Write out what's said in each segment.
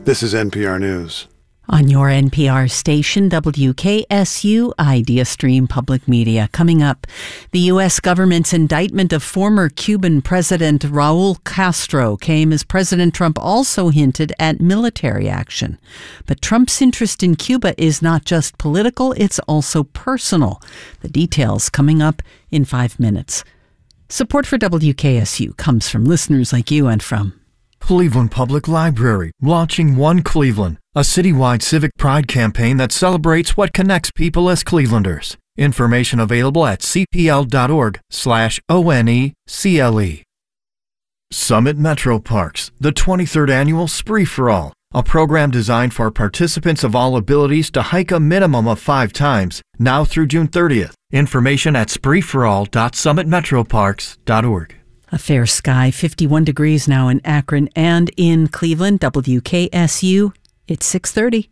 This is NPR News. On your NPR station, WKSU Idea Stream Public Media. Coming up, the U.S. government's indictment of former Cuban President Raul Castro came as President Trump also hinted at military action. But Trump's interest in Cuba is not just political, it's also personal. The details coming up in 5 minutes. Support for WKSU comes from listeners like you and from Cleveland Public Library, launching One Cleveland, a citywide civic pride campaign that celebrates what connects people as Clevelanders. Information available at cpl.org/ONECLE. Summit Metro Parks, the 23rd annual Spree for All, a program designed for participants of all abilities to hike a minimum of 5 times, now through June 30th. Information at spreeforall.summitmetroparks.org. A fair sky, 51 degrees now in Akron and in Cleveland. WKSU, it's 6:30.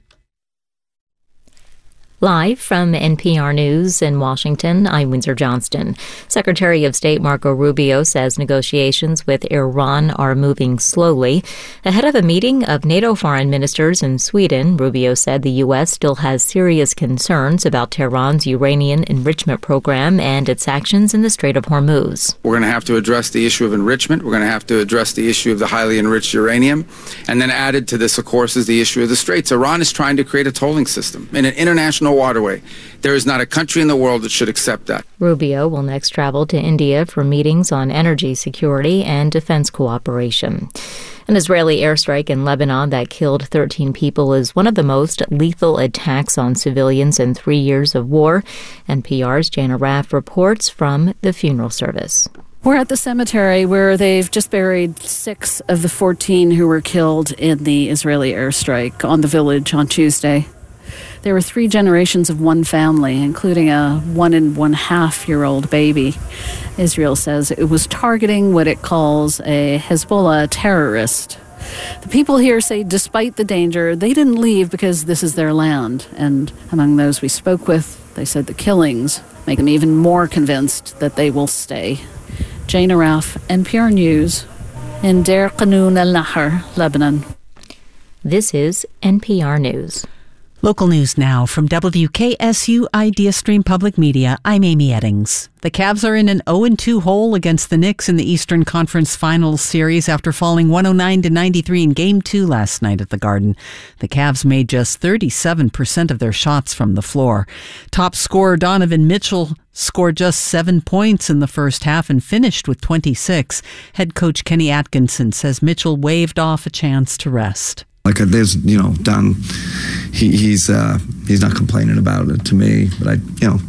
Live from NPR News in Washington, I'm Windsor Johnston. Secretary of State Marco Rubio says negotiations with Iran are moving slowly. Ahead of a meeting of NATO foreign ministers in Sweden, Rubio said the U.S. still has serious concerns about Tehran's uranium enrichment program and its actions in the Strait of Hormuz. We're going to have to address the issue of enrichment. We're going to have to address the issue of the highly enriched uranium. And then added to this, of course, is the issue of the Straits. Iran is trying to create a tolling system in an international waterway. There is not a country in the world that should accept that. Rubio will next travel to India for meetings on energy security and defense cooperation. An Israeli airstrike in Lebanon that killed 13 people is one of the most lethal attacks on civilians in 3 years of war. NPR's Jana Raff reports from the funeral service. We're at the cemetery where they've just buried 6 of the 14 who were killed in the Israeli airstrike on the village on Tuesday. There were 3 generations of one family, including a 1.5-year-old baby. Israel says it was targeting what it calls a Hezbollah terrorist. The people here say despite the danger, they didn't leave because this is their land. And among those we spoke with, they said the killings make them even more convinced that they will stay. Jana Raff, NPR News, in Deir Qanoun al-Nahar, Lebanon. This is NPR News. Local news now from WKSU Idea Stream Public Media. I'm Amy Eddings. The Cavs are in an 0-2 hole against the Knicks in the Eastern Conference Finals series after falling 109-93 in Game 2 last night at the Garden. The Cavs made just 37% of their shots from the floor. Top scorer Donovan Mitchell scored just 7 points in the first half and finished with 26. Head coach Kenny Atkinson says Mitchell waved off a chance to rest. Like there's, Don, he's not complaining about it to me, but I,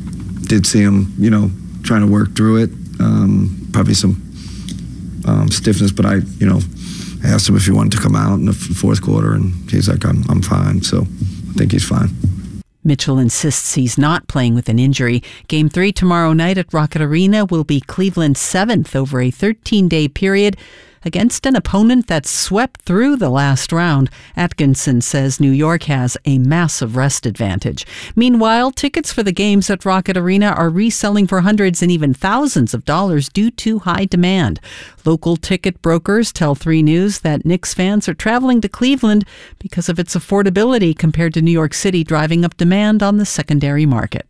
did see him, trying to work through it. Probably some stiffness, but I asked him if he wanted to come out in the fourth quarter, and he's like, I'm fine. So I think he's fine. Mitchell insists he's not playing with an injury. Game 3 tomorrow night at Rocket Arena will be Cleveland's 7th over a 13-day period against an opponent that swept through the last round. Atkinson says New York has a massive rest advantage. Meanwhile, tickets for the games at Rocket Arena are reselling for hundreds and even thousands of dollars due to high demand. Local ticket brokers tell 3 News that Knicks fans are traveling to Cleveland because of its affordability compared to New York City, driving up demand on the secondary market.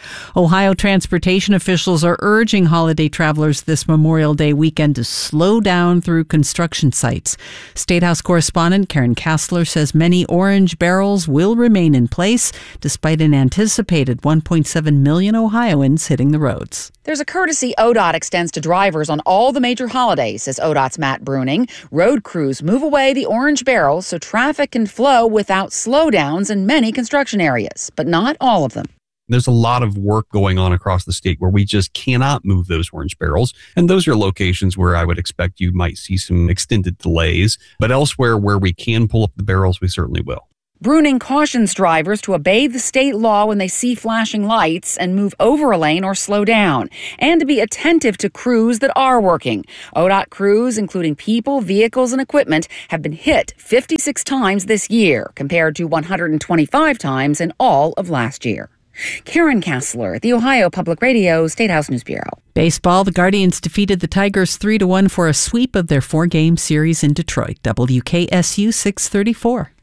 Ohio transportation officials are urging holiday travelers this Memorial Day weekend to slow down through construction sites. State House correspondent Karen Kassler says many orange barrels will remain in place despite an anticipated 1.7 million Ohioans hitting the roads. There's a courtesy ODOT extends to drivers on all the major holidays, says ODOT's Matt Bruning. Road crews move away the orange barrels so traffic can flow without slowdowns in many construction areas, but not all of them. There's a lot of work going on across the state where we just cannot move those orange barrels. And those are locations where I would expect you might see some extended delays. But elsewhere where we can pull up the barrels, we certainly will. Bruning cautions drivers to obey the state law when they see flashing lights and move over a lane or slow down, and to be attentive to crews that are working. ODOT crews, including people, vehicles, and equipment, have been hit 56 times this year, compared to 125 times in all of last year. Karen Kassler, the Ohio Public Radio State House News Bureau. Baseball, the Guardians defeated the Tigers 3-1 for a sweep of their 4-game series in Detroit. WKSU 634.